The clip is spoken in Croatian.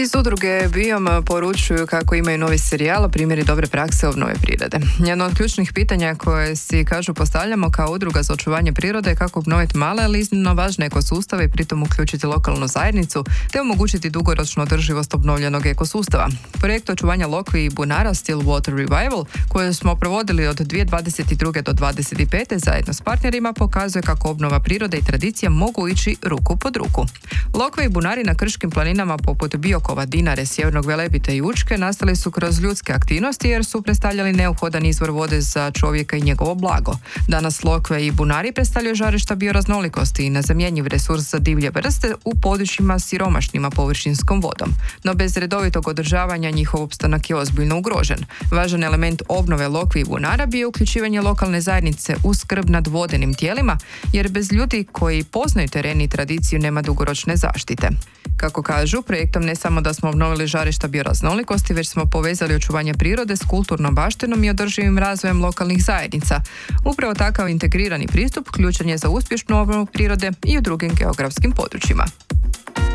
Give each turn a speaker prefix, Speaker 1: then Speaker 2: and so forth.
Speaker 1: Iz udruge Biom poručuju kako imaju novi serijal o primjeri dobre prakse obnove prirode. Jedno od ključnih pitanja koje si, kažu, postavljamo kao udruga za očuvanje prirode je kako obnoviti male, ali iznimno važne ekosustave i pritom uključiti lokalnu zajednicu te omogućiti dugoročnu održivost obnovljenog ekosustava. Projekt očuvanja lokvi i bunara Still Water Revival, koje smo provodili od 2022. do 2025. zajedno s partnerima, pokazuje kako obnova prirode i tradicija mogu ići ruku pod ruku. Lokve i bunari na krškim planinama poput Biokova, Dinare, Sjevernog Velebita i Učke nastali su kroz ljudske aktivnosti jer su predstavljali neophodan izvor vode za čovjeka i njegovo blago. Danas lokve i bunari predstavljaju žarišta bioraznolikosti i nezamjenjiv resurs za divlje vrste u područjima siromašnima površinskom vodom. No bez redovitog održavanja njihov opstanak je ozbiljno ugrožen. Važan element obnove lokvi i bunara bio je uključivanje lokalne zajednice u skrb nad vodenim tijelima, jer bez ljudi koji poznaju teren i tradiciju nema dugoročne zaštite. Kako kažu, projektom ne samo da smo obnovili žarišta bioraznolikosti, već smo povezali očuvanje prirode s kulturnom baštinom i održivim razvojem lokalnih zajednica. Upravo takav integrirani pristup ključan je za uspješnu obnovu prirode i u drugim geografskim područjima.